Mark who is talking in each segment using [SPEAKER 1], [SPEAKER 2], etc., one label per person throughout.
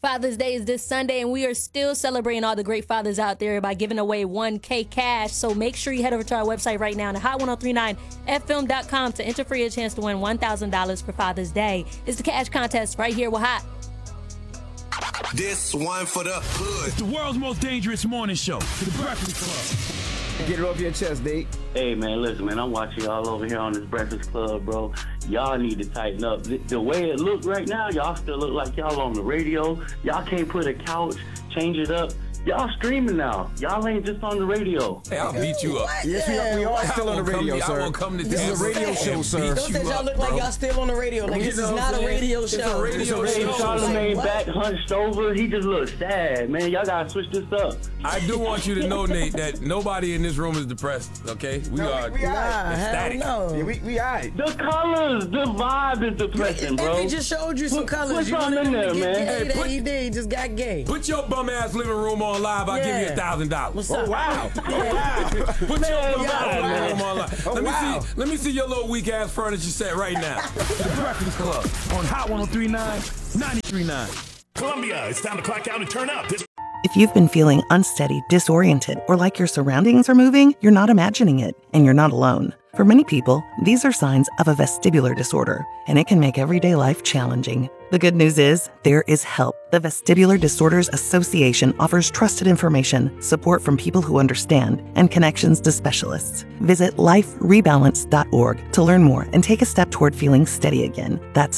[SPEAKER 1] Father's Day is this Sunday, and we are still celebrating all the great fathers out there by giving away $1K cash. So make sure you head over to our website right now at hot1039fm.com to enter for your chance to win $1,000 for Father's Day. It's the cash contest right here with Hot.
[SPEAKER 2] This one for the hood.
[SPEAKER 3] It's the world's most dangerous morning show. The Breakfast Club.
[SPEAKER 4] Get it off your chest, Nate.
[SPEAKER 5] Hey, man, listen, man, I'm watching y'all over here on this Breakfast Club, bro. Y'all need to tighten up. The way it look right now, y'all still look like y'all on the radio. Y'all can't put a couch, change it up. Y'all streaming now. Y'all ain't just on the radio.
[SPEAKER 6] Hey, I'll beat you up.
[SPEAKER 4] Yes, we are still on the radio, sir.
[SPEAKER 6] I will come to
[SPEAKER 4] this is a radio show, sir.
[SPEAKER 7] Don't let y'all look like y'all still on the radio. Like, this is not a radio show.
[SPEAKER 6] It's a radio show.
[SPEAKER 5] Charlamagne back hunched over. He just looks sad, man. Y'all gotta switch this up.
[SPEAKER 6] I do want you to know, Nate, that nobody in this room is depressed, okay? We are ecstatic.
[SPEAKER 7] No.
[SPEAKER 4] Yeah, we all right.
[SPEAKER 5] The colors, the vibe is depressing, bro.
[SPEAKER 7] He just showed you some colors.
[SPEAKER 5] Put
[SPEAKER 7] You
[SPEAKER 5] something in there, man.
[SPEAKER 7] He did. Just got gay.
[SPEAKER 6] Put your bum-ass living room on live. I'll give you $1,000.
[SPEAKER 7] What's up?
[SPEAKER 4] Oh, wow.
[SPEAKER 6] Put your bum-ass living room on live.
[SPEAKER 4] Oh,
[SPEAKER 6] Let me see your little weak-ass furniture set right now.
[SPEAKER 3] The Breakfast Club on Hot 1039, 93.9.
[SPEAKER 8] Columbia, it's time to clock out and turn up.
[SPEAKER 9] If you've been feeling unsteady, disoriented, or like your surroundings are moving, you're not imagining it, and you're not alone. For many people, these are signs of a vestibular disorder, and it can make everyday life challenging. The good news is, there is help. The Vestibular Disorders Association offers trusted information, support from people who understand, and connections to specialists. Visit liferebalance.org to learn more and take a step toward feeling steady again. That's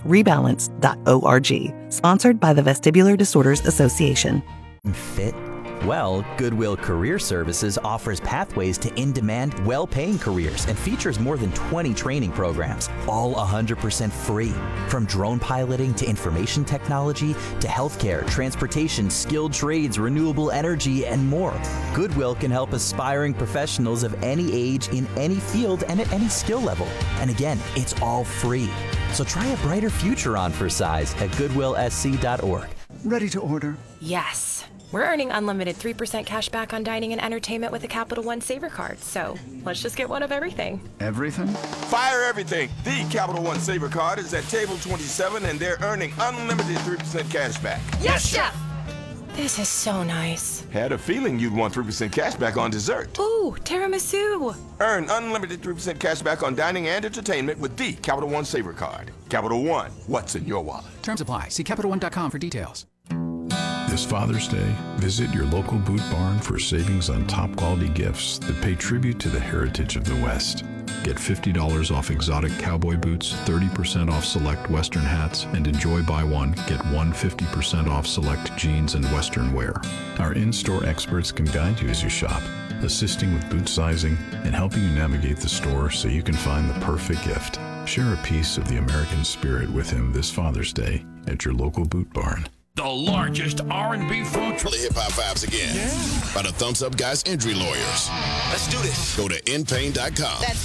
[SPEAKER 9] liferebalance.org. Sponsored by the Vestibular Disorders Association.
[SPEAKER 10] Fit? Well, Goodwill Career Services offers pathways to in-demand, well-paying careers and features more than 20 training programs, all 100% free. From drone piloting to information technology to healthcare, transportation, skilled trades, renewable energy, and more. Goodwill can help aspiring professionals of any age in any field and at any skill level. And again, it's all free. So try a brighter future on for size at goodwillsc.org.
[SPEAKER 4] Ready to order?
[SPEAKER 11] Yes. We're earning unlimited 3% cash back on dining and entertainment with a Capital One Saver card, so let's just get one of everything.
[SPEAKER 4] Everything?
[SPEAKER 12] Fire everything. The Capital One Saver card is at table 27, and they're earning unlimited 3% cash back.
[SPEAKER 11] Yes, Chef! This is so nice.
[SPEAKER 12] Had a feeling you'd want 3% cash back on dessert.
[SPEAKER 11] Ooh, tiramisu.
[SPEAKER 12] Earn unlimited 3% cash back on dining and entertainment with the Capital One Saver card. Capital One, what's in your wallet?
[SPEAKER 13] Terms apply. See CapitalOne.com for details.
[SPEAKER 14] This Father's Day, visit your local Boot Barn for savings on top-quality gifts that pay tribute to the heritage of the West. Get $50 off exotic cowboy boots, 30% off select Western hats, and enjoy buy one, get one 50% off select jeans and Western wear. Our in-store experts can guide you as you shop, assisting with boot sizing and helping you navigate the store so you can find the perfect gift. Share a piece of the American spirit with him this Father's Day at your local Boot Barn.
[SPEAKER 8] The largest R&B food
[SPEAKER 2] The Hip Hop Vibes again by the Thumbs Up Guys Injury Lawyers. Let's do this. Go to inpain.com.
[SPEAKER 15] That's